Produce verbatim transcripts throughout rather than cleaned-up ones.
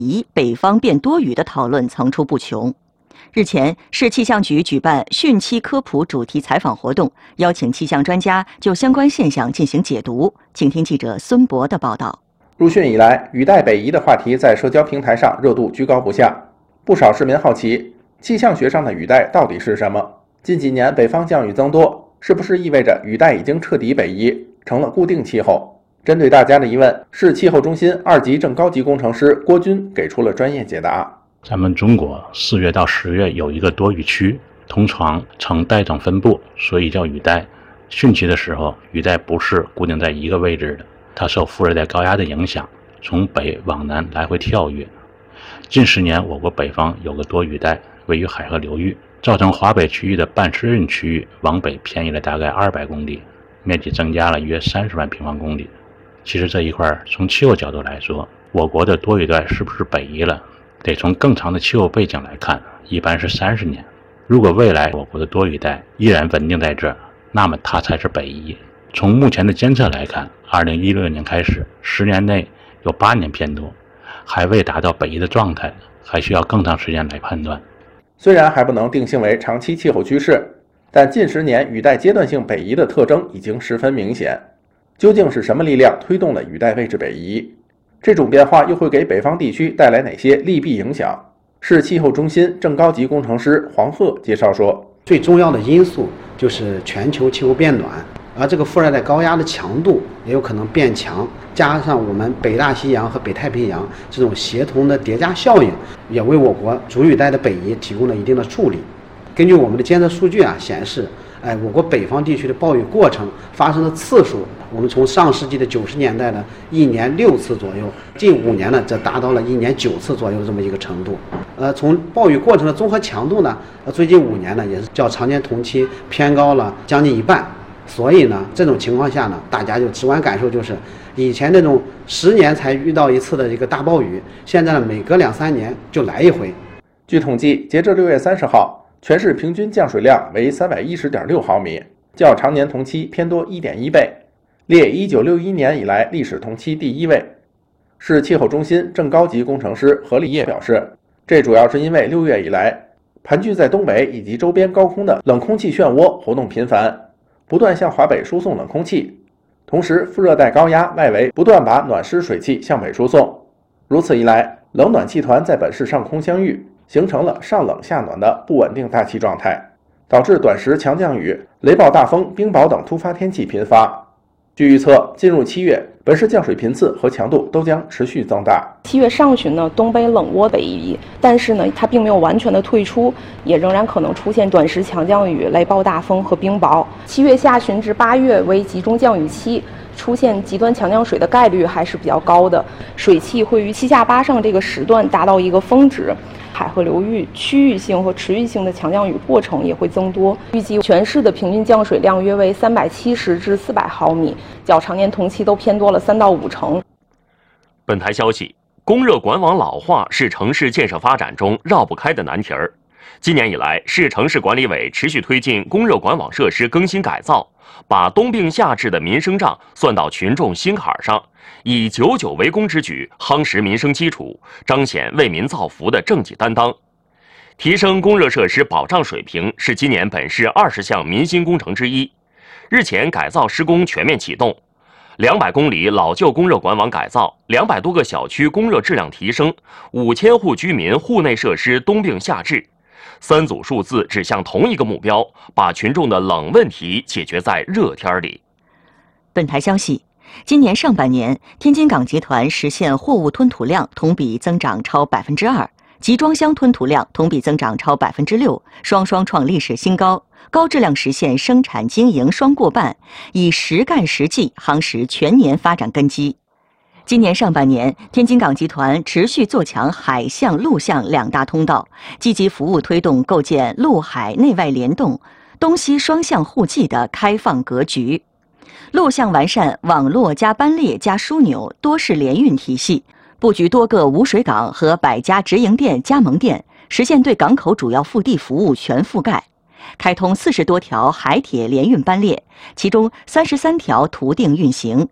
移北方变多雨的讨论层出不穷。日前，市气象局举办汛期科普主题采访活动，邀请气象专家就相关现象进行解读。请听记者孙博的报道。 入汛以来，雨带北移的话题在社交平台上热度居高不下，不少市民好奇，气象学上的雨带到底是什么？近几年北方降雨增多，是不是意味着雨带已经彻底北移，成了固定气候？针对大家的疑问，市气候中心二级正高级工程师郭军给出了专业解答。 咱们中国四月到十月有一个多雨区，通常呈带状分布，所以叫雨带。汛期的时候，雨带不是固定在一个位置的，它受副热带高压的影响，从北往南来回跳跃。近十年，我国北方有个多雨带，位于海河流域，造成华北区域的半湿润区域往北偏移了大概二百公里，面积增加了约三十万平方公里。其实这一块从气候角度来说，我国的多雨带是不是北移了，得从更长的气候背景来看，一般是三十年。如果未来我国的多雨带依然稳定在这儿，那么它才是北移。从目前的监测来看，二零一六年开始，十年内有八年偏多，还未达到北移的状态，还需要更长时间来判断。 虽然还不能定性为长期气候趋势，但近十年雨带阶段性北移的特征已经十分明显。究竟是什么力量推动了雨带位置北移？这种变化又会给北方地区带来哪些利弊影响？市气候中心正高级工程师黄鹤介绍说， 最重要的因素就是全球气候变暖，而这个副热带高压的强度也有可能变强，加上我们北大西洋和北太平洋这种协同的叠加效应，也为我国主雨带的北移提供了一定的助力。根据我们的监测数据啊显示，哎，我国北方地区的暴雨过程发生的次数，我们从上世纪的九十年代呢，一年六次左右，近五年呢，则达到了一年九次左右的这么一个程度。呃，从暴雨过程的综合强度呢，呃，最近五年呢，也是较常年同期偏高了将近一半。所以呢，这种情况下呢，大家就直观感受就是，以前那种十年才遇到一次的一个大暴雨，现在呢，每隔两三年就来一回。 据统计，截至六月三十号。全市平均降水量为三百一十点六毫米，较常年同期偏多一点一倍，列一九六一年以来历史同期第一位。市气候中心正高级工程师何立业表示，这主要是因为六月以来，盘踞在东北以及周边高空的冷空气漩涡活动频繁，不断向华北输送冷空气，同时副热带高压外围不断把暖湿水汽向北输送，如此一来，冷暖气团在本市上空相遇，形成了上冷下暖的不稳定大气状态，导致短时强降雨、雷暴大风、冰雹等突发天气频发。据预测，进入七月，本市降水频次和强度都将持续增大。 七月上旬呢，东北冷涡北移，但是呢，它并没有完全的退出，也仍然可能出现短时强降雨、雷暴大风和冰雹。七月下旬至八月为集中降雨期，出现极端强降水的概率还是比较高的，水汽会于七下八上这个时段达到一个峰值。海河流域区域性和持续性的强降雨过程也会增多，预计全市的平均降水量约为三百七十至四百毫米，较常年同期都偏多了三到五成。 本台消息，供热管网老化是城市建设发展中绕不开的难题儿。今年以来，市城市管理委持续推进供热管网设施更新改造，把冬病夏治的民生账算到群众心坎上，以久久为功之举夯实民生基础，彰显为民造福的政绩担当。提升供热设施保障水平是今年本市二十项民心工程之一。日前改造施工全面启动，两百公里老旧供热管网改造，两百多个小区供热质量提升，五千户居民户内设施冬病夏治。三组数字指向同一个目标，把群众的冷问题解决在热天里。 本台消息，今年上半年，天津港集团实现货物吞吐量同比增长超百分之二，集装箱吞吐量同比增长超百分之六，双双创历史新高，高质量实现生产经营双过半，以实干实绩夯实全年发展根基。今年上半年，天津港集团持续做强海象、陆象两大通道，积极服务推动构建陆海内外联动、东西双向互济的开放格局。陆象完善网络加班列加枢纽多式联运体系，布局多个无水港和百家直营店加盟店，实现对港口主要腹地服务全覆盖。开通四十多条海铁联运班列，其中三十三条途定运行。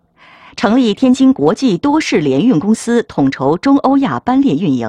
成立天津国际多式联运公司，统筹中欧亚班列运营。